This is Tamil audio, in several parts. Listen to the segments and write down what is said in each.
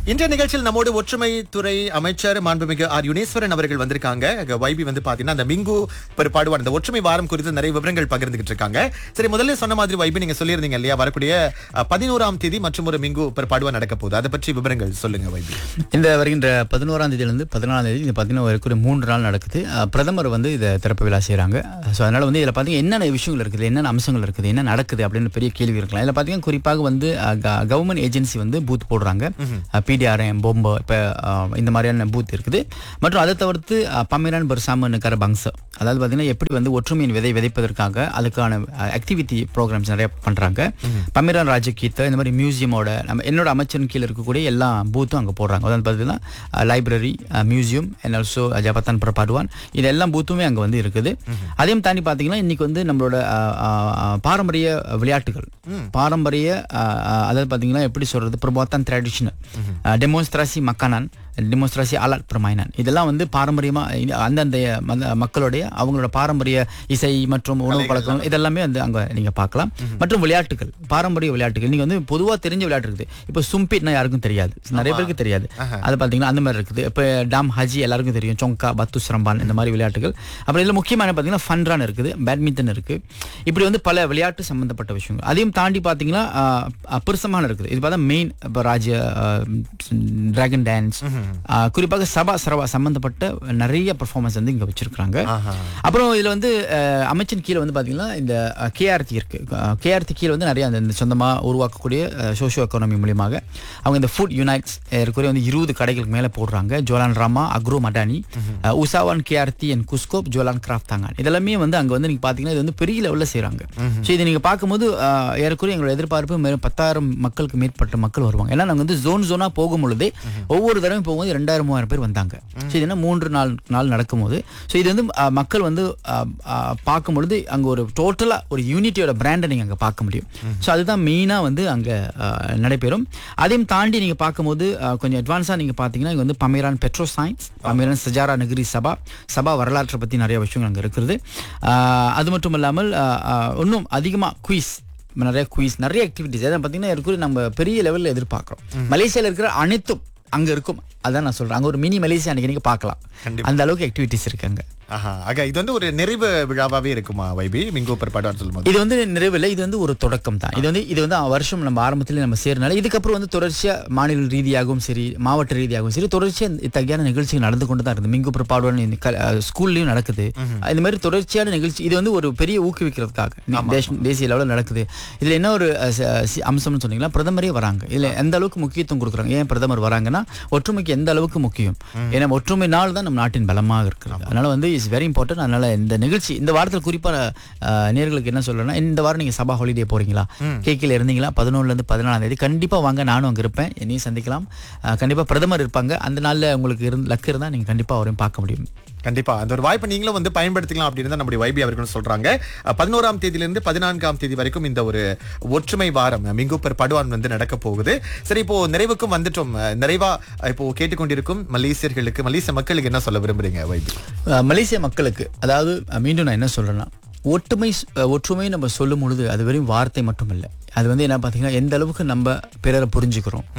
இன்றைய நிகழ்ச்சியில் நம்மோடு ஒற்றுமை துறை அமைச்சர் மாண்புமிகு ஆர் யுனேஸ்வரன் அவர்கள் வந்திருக்காங்க. வைபி வந்து பாத்தீங்கன்னா அந்த மிங்கு பெருப்பாடுவார் அந்த ஒற்றுமை வாரம் குறித்து நிறைய விவரங்கள் பகிர்ந்துகிட்டு இருக்காங்க. சரி, முதல்ல சொன்ன மாதிரி வைபி நீங்க சொல்லியிருந்தீங்க இல்லையா, வரக்கூடிய 11ஆம் தேதி மற்றும் ஒரு மிங்கு பெருப்பாடுவா நடக்க போகுது. அதை பற்றி விவரங்கள் சொல்லுங்க வைபி. இந்த வருகின்ற 11ஆம் தேதியிலிருந்து 14ஆம் தேதி இந்த பார்த்தீங்கன்னா வரக்கூடிய 3 நாள் நடக்குது. பிரதமர் வந்து இதை திறப்பு விழா செய்கிறாங்க. ஸோ அதனால வந்து இதில் பார்த்தீங்கன்னா என்னென்ன விஷயங்கள் இருக்குது, என்னென்ன அம்சங்கள் இருக்குது, என்ன நடக்குது அப்படின்னு பெரிய கேள்வி இருக்கலாம். இதில் பார்த்தீங்கன்னா குறிப்பாக வந்து கவர்மெண்ட் ஏஜென்சி வந்து பூத் போடுறாங்க. PDRM பொம்போ இப்போ இந்த மாதிரியான பூத் இருக்குது. மற்றும் அதை தவிர்த்து பமிரான் பர்சாம நகர பங்ஸ், அதாவது பார்த்தீங்கன்னா எப்படி வந்து ஒற்றுமையின் விதை விதைப்பதற்காக அதுக்கான ஆக்டிவிட்டி ப்ரோக்ராம்ஸ் நிறைய பண்ணுறாங்க. பமிரான் ராஜகீத்த இந்த மாதிரி மியூசியமோட என்னோட அமைச்சரின் கீழே இருக்கக்கூடிய எல்லா பூத்தும் அங்கே போடுறாங்க. அதாவது பார்த்தீங்கன்னா லைப்ரரி, மியூசியம் அண்ட் ஆல்சோ ஜபத்தான் பிரபாடுவான், இது எல்லா பூத்துமே அங்கே வந்து இருக்குது. அதையும் தாண்டி பார்த்தீங்கன்னா இன்னைக்கு வந்து நம்மளோட பாரம்பரிய விளையாட்டுகள், பாரம்பரிய அதாவது பார்த்தீங்கன்னா எப்படி சொல்றது, பிரபாத்தான் ட்ரெடிஷனல் டெமோன்ஸ்ட்ராசி மக்கானான், டெமோன்ஸ்ட்ராசி அலாட் பிரமாயினான், இதெல்லாம் வந்து பாரம்பரியமாக அந்தந்த மக்களுடைய அவங்களோட பாரம்பரிய இசை மற்றும் உணவு பழக்கம் இதெல்லாமே வந்து அங்கே நீங்கள் பார்க்கலாம். மற்றும் விளையாட்டுகள், பாரம்பரிய விளையாட்டுகள் நீங்கள் வந்து பொதுவாக தெரிஞ்ச விளையாட்டு இருக்குது. இப்போ சும்பிட்னா யாருக்கும் தெரியாது, நிறைய பேருக்கு தெரியாது. அது பார்த்தீங்கன்னா அந்த மாதிரி இருக்குது. இப்போ டாம் ஹஜி எல்லாருக்கும் தெரியும், சொங்கா, பத்து சிரம்பான், இந்த மாதிரி விளையாட்டுகள். அப்புறம் இதில் முக்கியமான பார்த்தீங்கன்னா ஃபன்ரான் இருக்குது, பேட்மிண்டன் இருக்குது. இப்படி வந்து பல விளையாட்டு சம்பந்தப்பட்ட விஷயங்கள். அதையும் தாண்டி பார்த்தீங்கன்னா பெருசமான இருக்குது. இது பார்த்தா மெயின் இப்போ டிராகன் டான்ஸ், குறிப்பாக சபா சரவா சம்பந்தப்பட்ட நிறைய பெர்ஃபார்மன்ஸ் வந்து இங்க வச்சிருக்காங்க. அப்புறம் இதுல வந்து அமைச்சின் கீழே வந்து பாத்தீங்கன்னா இந்த KRT இருக்கு. KRT கீழே வந்து நிறைய அந்த சொந்தமா உருவாக்கக்கூடிய சோஷியோ எக்கானமி மூலியமாக அவங்க இந்த ஃபுட் யுனைட்ஸ் இருக்கக்கூடிய வந்து 20 கடைகளுக்கு மேல போடுறாங்க. ஜோலான் Rama, agro Madani, உசாவான் KRT and குஸ்கோப், ஜோலான் craft தாங்கான், இதெல்லாமே வந்து அங்க வந்து நீங்க பாத்தீங்கன்னா இது வந்து பெரிய லெவல்ல செய்யறாங்க. ஸோ இதை நீங்க பார்க்கும்போது ஏறக்குறைய எங்களோட எதிர்பார்ப்பு 10,000 மக்களுக்கு மேற்பட்ட மக்கள் வருவாங்க. ஏன்னா நாங்க வந்து ஜோனா போகும் பொழுதே ஒவ்வொரு தடவை போகும்போது 2,000-3,000 பேர் வந்தாங்க. ஸோ இது என்ன 3 நாள் நடக்கும்போது ஸோ இது வந்து மக்கள் வந்து பார்க்கும்பொழுது அங்கே ஒரு டோட்டலாக ஒரு யூனிட்டியோட பிராண்டை நீங்கள் அங்கே பார்க்க முடியும். ஸோ அதுதான் மெயினாக வந்து அங்கே நடைபெறும். அதையும் தாண்டி நீங்கள் பார்க்கும்போது கொஞ்சம் அட்வான்ஸாக நீங்கள் பார்த்தீங்கன்னா இங்கே வந்து பமிரான் பெட்ரோ சயின்ஸ், பமிரான் சஜாரா நகரி சபா வரலாற்றை பற்றி நிறைய விஷயங்கள் அங்கே இருக்கிறது. அது மட்டும் இல்லாமல் இன்னும் அதிகமாக நிறைய ஆக்டிவிட்டிஸ் எதாவது பார்த்தீங்கன்னா இருக்கிற நம்ம பெரிய லெவலில் எதிர்பார்க்குறோம். மலேசியாவில் இருக்கிற அனைத்தும் அங்கே இருக்கும். அதான் நான் சொல்றேன், அங்க ஒரு மினி மலேசியா அன்னைக்கு நீங்க பார்க்கலாம். அந்த அளவுக்கு ஆக்டிவிட்டிஸ் இருக்காங்க. இது வந்து ஒரு நிறைவு விழாவாவே இருக்குமா வைபி, மிங்கு பெருப்பாடுவான்னு சொல்லும்போது? இது வந்து நிறைவு இல்லை, இது வந்து ஒரு தொடக்கம் தான். இது வந்து வருஷம் நம்ம ஆரம்பத்தில் நம்ம சேர்னால இதுக்கப்புறம் வந்து தொடர்ச்சியா மாநில ரீதியாகவும் சரி, மாவட்ட ரீதியாகவும் சரி, தொடர்ச்சியா இத்தகையான நிகழ்ச்சிகள் நடந்து கொண்டு தான் இருக்குது. மிங்கு பெருப்பாடுவான் ஸ்கூல்லையும் நடக்குது. இந்த மாதிரி தொடர்ச்சியான நிகழ்ச்சி இது வந்து ஒரு பெரிய ஊக்குவிக்கிறதுக்காக தேசிய லெவலில் நடக்குது. இதுல என்ன ஒரு அம்சம்னு சொன்னீங்கன்னா, பிரதமரே வராங்க. இதுல எந்த அளவுக்கு முக்கியத்துவம் கொடுக்குறாங்க. ஏன் பிரதமர் வராங்கன்னா, ஒற்றுமைக்கு எந்த அளவுக்கு முக்கியம். ஏன்னா ஒற்றுமை நாள் தான் நம்ம நாட்டின் பலமாக இருக்கிறது. அதனால வந்து இஸ் வெரி இம்பார்ட்டன்ட். அதனால இந்த நிகழ்ச்சி இந்த வாரத்தில் குறிப்பாக நேயர்களுக்கு என்ன சொல்றேன்னா, இந்த வாரம் நீங்க சபா ஹாலிடே போறீங்களா, கேக்கில இருந்தீங்களா, 11ல இருந்து 14ஆம் தேதி கண்டிப்பா வாங்க, நானும் அங்க இருப்பேன், என்னையும் சந்திக்கலாம். கண்டிப்பா பிரதமர் இருப்பாங்க. அந்த நாள்ல உங்களுக்கு லக் இருந்தா நீங்க கண்டிப்பா அவரையும் பார்க்க முடியும். கண்டிப்பா அந்த ஒரு வாய்ப்பை நீங்களும் வந்து பயன்படுத்திக்கலாம் அப்படின்னு தான் நம்முடைய வைபி அவர்கள் சொல்றாங்க. 11ஆம் தேதியிலிருந்து 14ஆம் தேதி வரைக்கும் இந்த ஒரு ஒற்றுமை வாரம் மிங்கு பெருப்பாடுவான் வந்து நடக்க போகுது. சரி, இப்போ நிறைவுக்கும் வந்துட்டோம். நிறைவா இப்போ கேட்டுக்கொண்டிருக்கும் மலேசியர்களுக்கு, மலேசிய மக்களுக்கு என்ன சொல்ல விரும்புறீங்க வைபி? மலேசிய மக்களுக்கு அதாவது மீண்டும் நான் என்ன சொல்றேன்னா, ஒற்றுமை நம்ம சொல்லும் பொழுது அது வெறும் வார்த்தை மட்டும் இல்லை. அது வந்து என்ன பார்த்தீங்கன்னா, எந்த அளவுக்கு நம்ம பிறரை புரிஞ்சுக்கிறோம்,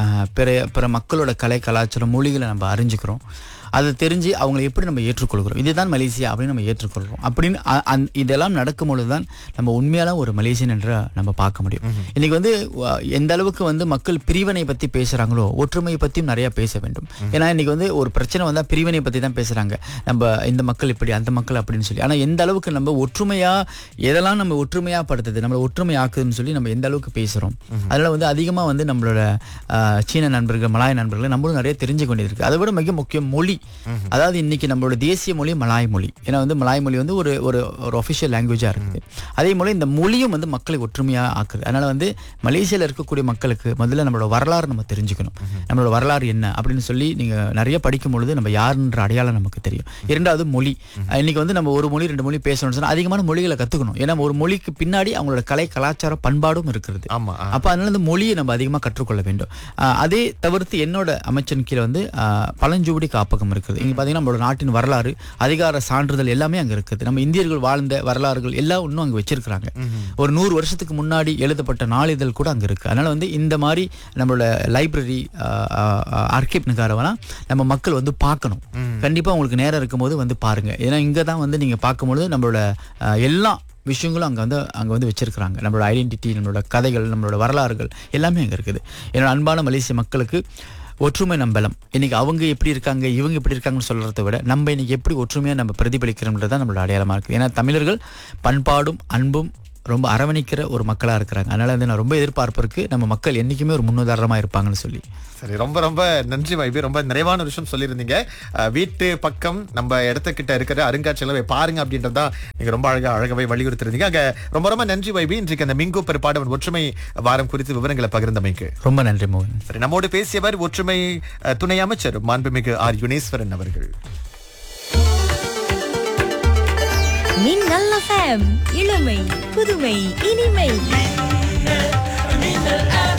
பிற மக்களோட கலை கலாச்சாரம் மொழிகளை நம்ம அறிஞ்சுக்கிறோம், அதை தெரிஞ்சு அவங்களை எப்படி நம்ம ஏற்றுக்கொள்கிறோம், இதுதான் மலேசியா அப்படின்னு நம்ம ஏற்றுக்கொள்கிறோம் அப்படின்னு இதெல்லாம் நடக்கும்பொழுது தான் நம்ம உண்மையான ஒரு மலேசியன் என்ற நம்ம பார்க்க முடியும். இன்னைக்கு வந்து எந்த அளவுக்கு வந்து மக்கள் பிரிவினை பற்றி பேசுகிறாங்களோ, ஒற்றுமையை பற்றியும் நிறையா பேச வேண்டும். ஏன்னா இன்னைக்கு வந்து ஒரு பிரச்சனை வந்தால் பிரிவினை பற்றி தான் பேசுகிறாங்க. நம்ம இந்த மக்கள் இப்படி, அந்த மக்கள் அப்படின்னு சொல்லி. ஆனால் எந்த அளவுக்கு நம்ம எதெல்லாம் நம்ம ஒற்றுமையாக படுத்துது, நம்மளை ஒற்றுமை ஆக்குதுன்னு சொல்லி நம்ம எந்த அளவுக்கு பேசுகிறோம். அதனால் வந்து அதிகமாக வந்து நம்மளோட சீன நண்பர்கள், மலாய நண்பர்கள் நம்மளும் நிறைய தெரிஞ்சு கொண்டு இருக்கு. அதை விட மிக முக்கியம் மொழி. அதாவது இன்னைக்கு நம்மளோட தேசிய மொழி மலாய் மொழி. ஏன்னா வந்து மலாய் மொழி வந்து ஒரு ஒஃபிஷியல் லாங்குவேஜா இருக்குது. அதே போல இந்த மொழியும் வந்து மக்களை ஒற்றுமையா ஆக்குது. அதனால வந்து மலேசியால இருக்கக்கூடிய மக்களுக்கு முதல்ல நம்மளோட வரலாறு நம்ம தெரிஞ்சுக்கணும். நம்மளோட வரலாறு என்ன அப்படின்னு சொல்லி நீங்க நிறைய படிக்கும் பொழுது நம்ம யாருன்ற அடையாளம் நமக்கு தெரியும். இரண்டாவது மொழி. இன்னைக்கு வந்து நம்ம ஒரு மொழி 2 மொழி பேசணும்னு சொன்னா அதிகமான மொழிகளை கத்துக்கணும். ஏன்னா ஒரு மொழிக்கு பின்னாடி அவங்களோட கலை கலாச்சாரம் பண்பாடு பண்பாடும் இருக்கிறது. ஆமா. அப்ப அதனால இந்த மொழியை நம்ம அதிகமா கற்றுக்கொள்ள வேண்டும். அதே தவிர்த்து என்னோட அமைச்சன் கீழே வந்து பழஞ்சுவடி காப்பகம் இருக்குது. இங்க பாத்தீங்கன்னா நம்மளோட நாட்டின் வரலாறு, அதிகார சான்றிதழ் எல்லாமே அங்க இருக்குது. நம்ம இந்தியர்கள் வாழ்ந்த வரலாறுகள் எல்லாம் இன்னும் அங்க வச்சிருக்கிறாங்க. ஒரு 100 வருஷத்துக்கு முன்னாடி எழுதப்பட்ட நாளிதழ் கூட அங்க இருக்கு. அதனால வந்து இந்த மாதிரி நம்மளோட லைப்ரரி ஆர்கிவ் நிகாரவெல்லாம் நம்ம மக்கள் வந்து பார்க்கணும். கண்டிப்பா உங்களுக்கு நேரம் இருக்கும்போது வந்து பாருங்க. ஏன்னா இங்க தான் வந்து நீங்க பார்க்கும்போது நம்மளோட எல்லா விஷயங்களும் அங்க வந்து வச்சிருக்கிறாங்க. நம்மளோட ஐடென்டிட்டி, நம்மளோட கதைகள், நம்மளோட வரலாறுகள் எல்லாமே அங்க இருக்குது. என்னோட அன்பான மலேசிய மக்களுக்கு ஒற்றுமை நம்பலம். இன்னைக்கு அவங்க எப்படி இருக்காங்க, இவங்க எப்படி இருக்காங்கன்னு சொல்றதை விட நம்ம இன்னைக்கு எப்படி ஒற்றுமையா நம்ம பிரதிபலிக்கிறோம்ன்றது தான் நம்மளோட அடையாளமா இருக்குது. ஏன்னா தமிழர்கள் பண்பாடும் அன்பும் ரொம்ப அரவணைக்கிற ஒரு மக்களா இருக்கிறாங்க. அதனால வந்து நான் ரொம்ப எதிர்பார்ப்பு இருக்கு, நம்ம மக்கள் என்னைக்குமே ஒரு முன்னுதாரணமா இருப்பாங்கன்னு சொல்லி. சரி, ரொம்ப ரொம்ப நன்றி வைபி. ரொம்ப நிறைவான விஷயம் சொல்லியிருந்தீங்க. வீட்டு பக்கம் நம்ம இடத்துக்கிட்ட இருக்கிற அருங்காட்சியகங்களை பாருங்க அப்படின்றதா நீங்க ரொம்ப அழகாவே வலியுறுத்திருந்தீங்க. அங்க ரொம்ப ரொம்ப நன்றி வைபி. இன்றைக்கு அந்த மிங்கு பெருப்பாடு ஒற்றுமை வாரம் குறித்து விவரங்களை பகிர்ந்தமைக்கு ரொம்ப நன்றி மோகன். சரி, நம்மோடு பேசியவர் ஒற்றுமை துணை அமைச்சர் மாண்புமிகு ஆர் யுனேஸ்வரன் அவர்கள். மின்னல் FM, இளமை புதுமை இனிமை.